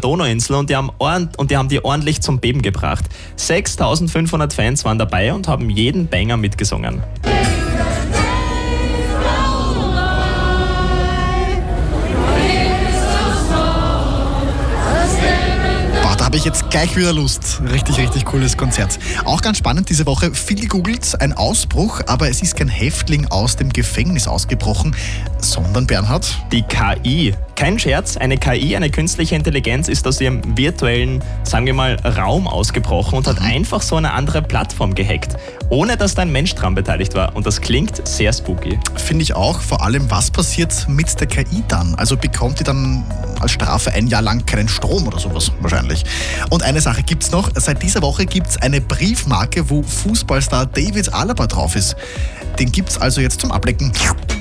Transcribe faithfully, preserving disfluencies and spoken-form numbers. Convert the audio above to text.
Donauinsel und die haben, ordent- und die, haben die ordentlich zum Beben gebracht. sechstausendfünfhundert Fans waren dabei und haben jeden Banger mitgesungen. Da habe ich jetzt gleich wieder Lust. Richtig, richtig cooles Konzert. Auch ganz spannend diese Woche, viel gegoogelt, ein Ausbruch, aber es ist kein Häftling aus dem Gefängnis ausgebrochen, sondern Bernhard. Die K I. Kein Scherz, eine K I, eine künstliche Intelligenz, ist aus ihrem virtuellen, sagen wir mal, Raum ausgebrochen und hat Mhm. einfach so eine andere Plattform gehackt, ohne dass da ein Mensch dran beteiligt war. Und das klingt sehr spooky. Finde ich auch. Vor allem, was passiert mit der K I dann? Also bekommt die dann als Strafe ein Jahr lang keinen Strom oder sowas wahrscheinlich. Und eine Sache gibt's noch. Seit dieser Woche gibt's eine Briefmarke, wo Fußballstar David Alaba drauf ist. Den gibt's also jetzt zum Ablecken.